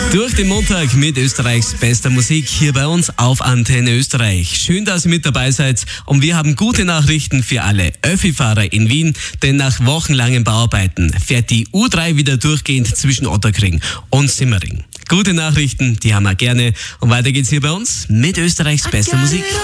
Durch den Montag mit Österreichs bester Musik hier bei uns auf Antenne Österreich. Schön, dass ihr mit dabei seid und wir haben gute Nachrichten für alle Öffi-Fahrer in Wien, denn nach wochenlangen Bauarbeiten fährt die U3 wieder durchgehend zwischen Ottakring und Simmering. Gute Nachrichten, die haben wir gerne und weiter geht's hier bei uns mit Österreichs bester Musik.